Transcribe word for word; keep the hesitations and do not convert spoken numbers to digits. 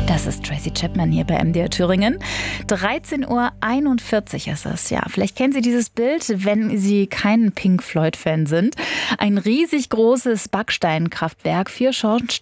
Das ist Tracy Chapman hier bei M D R Thüringen. dreizehn Uhr einundvierzig ist es. Ja, vielleicht kennen Sie dieses Bild, wenn Sie kein Pink Floyd-Fan sind. Ein riesig großes Backsteinkraftwerk, vier Schornsteine.